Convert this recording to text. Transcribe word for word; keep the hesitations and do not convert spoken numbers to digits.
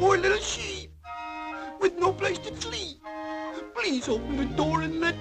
poor little sheep with no place to sleep. Please open the door and let